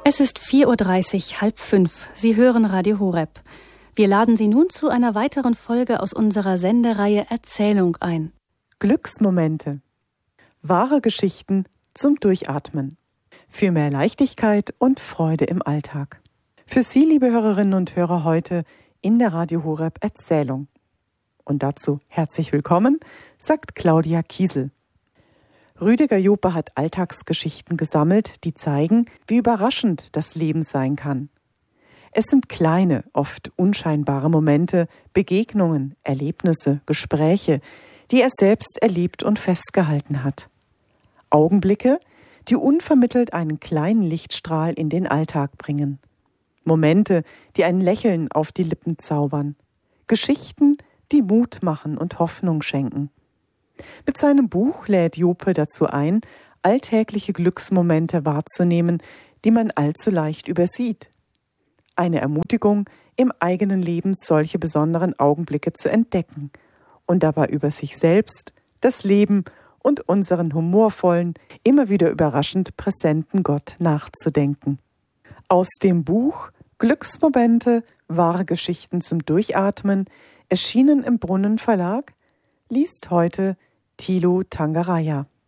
Es ist 4:30 Uhr, 4:30. Sie hören Radio Horeb. Wir laden Sie nun zu einer weiteren Folge aus unserer Sendereihe Erzählung ein. Glücksmomente. Wahre Geschichten zum Durchatmen. Für mehr Leichtigkeit und Freude im Alltag. Für Sie, liebe Hörerinnen und Hörer, heute in der Radio Horeb Erzählung. Und dazu herzlich willkommen, sagt Claudia Kiesel. Rüdiger Jope hat Alltagsgeschichten gesammelt, die zeigen, wie überraschend das Leben sein kann. Es sind kleine, oft unscheinbare Momente, Begegnungen, Erlebnisse, Gespräche, die er selbst erlebt und festgehalten hat. Augenblicke, die unvermittelt einen kleinen Lichtstrahl in den Alltag bringen. Momente, die ein Lächeln auf die Lippen zaubern. Geschichten, die Mut machen und Hoffnung schenken. Mit seinem Buch lädt Jope dazu ein, alltägliche Glücksmomente wahrzunehmen, die man allzu leicht übersieht. Eine Ermutigung, im eigenen Leben solche besonderen Augenblicke zu entdecken und dabei über sich selbst, das Leben und unseren humorvollen, immer wieder überraschend präsenten Gott nachzudenken. Aus dem Buch Glücksmomente, wahre Geschichten zum Durchatmen, erschienen im Brunnen Verlag, liest heute Thilo Tangaraya.